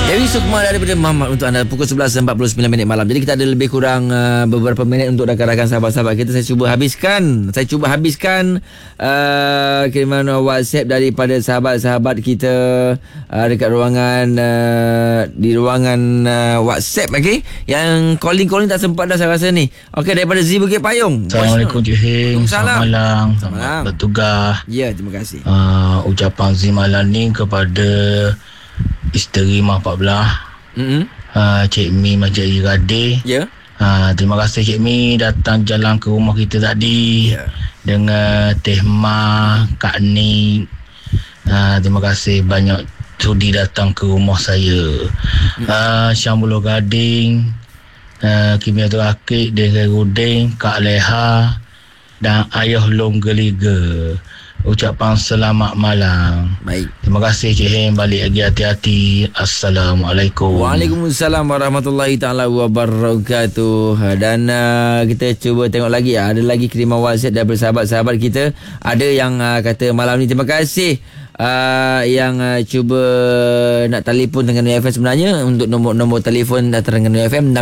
Dewi Sukma daripada Muhammad untuk anda pukul 11.49 malam. Jadi kita ada lebih kurang beberapa minit untuk rakan-rakan sahabat-sahabat kita. Saya cuba habiskan kiriman WhatsApp daripada sahabat-sahabat kita dekat ruangan di ruangan WhatsApp, okey. Yang calling tak sempat dah saya rasa ni. Okey, daripada Z Bukit Payung. Assalamualaikum Cik Hing. Selamat malam. Selamat bertugas. Ya, terima kasih. Ucapan Z malam ni kepada isteri Mak 14, Cik Mi Majid Radeh. Ya. Terima kasih Cik Mi datang jalan ke rumah kita tadi, dengan Teh Ma, Kak Ni. Terima kasih banyak sudi datang ke rumah saya. Syambuluh Gading, Kimiatul Akik, Dengkai Ruding, Kak Leha dan Ayah Long Geliga. Ucapan selamat malam. Baik. Terima kasih Cik Heng. Balik lagi hati-hati. Assalamualaikum. Waalaikumsalam warahmatullahi ta'ala wabarakatuh. Dan kita cuba tengok lagi. Ada lagi kiriman WhatsApp daripada sahabat-sahabat kita. Ada yang kata malam ni terima kasih yang cuba nak telefon dengan UFM sebenarnya. Untuk nombor telefon dengan UFM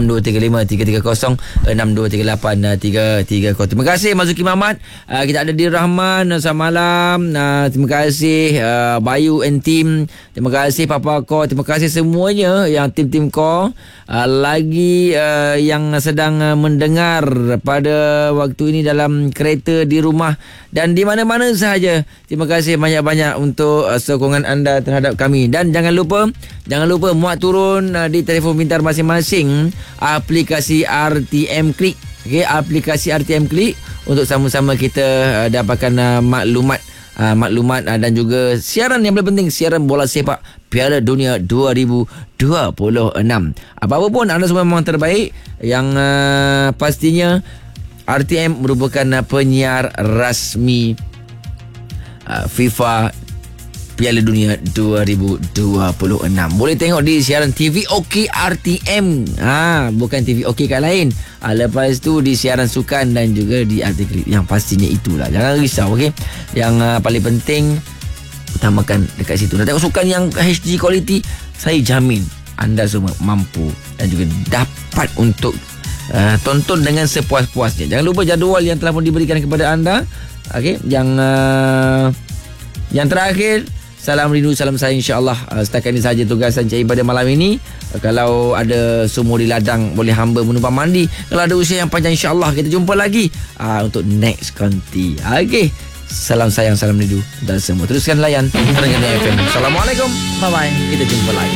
6235-330-6238-330. Terima kasih Mazuki Muhammad. Kita ada di Rahman. Selamat malam. Terima kasih Bayu and team. Terima kasih Papa Ko. Terima kasih semuanya yang tim-tim Ko lagi yang sedang mendengar pada waktu ini dalam kereta, di rumah dan di mana-mana sahaja. Terima kasih banyak-banyak untuk sokongan anda terhadap kami. Dan jangan lupa muat turun di telefon pintar masing-masing aplikasi RTM Klik. Okey, aplikasi RTM Klik untuk sama-sama kita dapatkan maklumat dan juga siaran yang paling penting, siaran bola sepak Piala Dunia 2026. Apa-apa pun anda semua memang terbaik. Yang pastinya RTM merupakan penyiar rasmi FIFA Piala Dunia 2026. Boleh tengok di siaran TV OK RTM. Bukan TV OK kat lain. Lepas tu di siaran sukan dan juga di artikel. Yang pastinya itulah. Jangan risau, okey. Yang paling penting utamakan dekat situ. Nak tengok sukan yang HD quality, saya jamin anda semua mampu dan juga dapat untuk tonton dengan sepuas-puasnya. Jangan lupa jadual yang telah pun diberikan kepada anda. Okey, yang terakhir, salam rindu, salam sayang, insya-Allah. Setakat ini sahaja tugasan Cik pada malam ini. Kalau ada sumur di ladang, boleh hamba menumpang mandi. Kalau ada usia yang panjang, insya-Allah kita jumpa lagi untuk next konti. Okey. Salam sayang, salam rindu dan semua. Teruskan layan Terengganu FM. Assalamualaikum. Bye bye. Kita jumpa lagi.